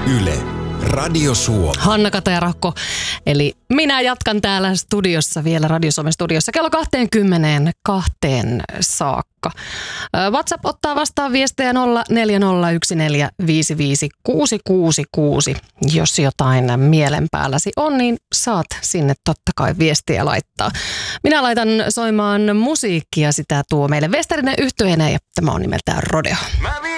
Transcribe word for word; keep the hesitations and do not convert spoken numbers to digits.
Yle, Radio Suomi. Hanna Kataja-Rahko, eli minä jatkan täällä studiossa vielä, Radio Suomen studiossa, kello kaksikymmentä kahteen saakka. WhatsApp ottaa vastaan viestejä nolla neljä nolla yksi neljä viisi viisi kuusi kuusi kuusi. Jos jotain mielen päälläsi on, niin saat sinne totta kai viestiä laittaa. Minä laitan soimaan musiikkia, sitä tuo meille Westerinen yhtyeenä ja tämä on nimeltään Rodeo. Mä